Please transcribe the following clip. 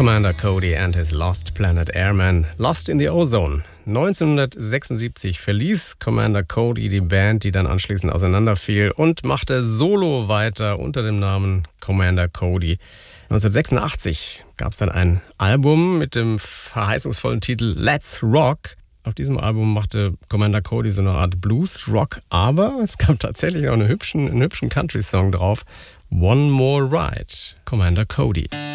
Commander Cody and his Lost Planet Airman, Lost in the Ozone. 1976 verließ Commander Cody die Band, die dann anschließend auseinanderfiel, und machte solo weiter unter dem Namen Commander Cody. 1986 gab es dann ein Album mit dem verheißungsvollen Titel Let's Rock. Auf diesem Album machte Commander Cody so eine Art Blues-Rock, aber es gab tatsächlich auch einen hübschen Country-Song drauf. One More Ride, Commander Cody.